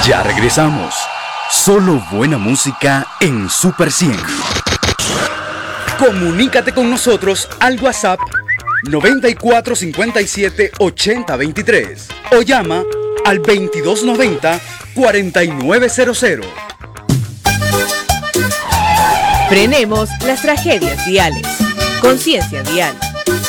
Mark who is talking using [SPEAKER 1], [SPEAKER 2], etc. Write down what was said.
[SPEAKER 1] Ya regresamos. Solo buena música en Super 100. Comunícate con nosotros al WhatsApp 9457 8023 o llama al 2290 4900.
[SPEAKER 2] Frenemos las tragedias viales. Conciencia vial.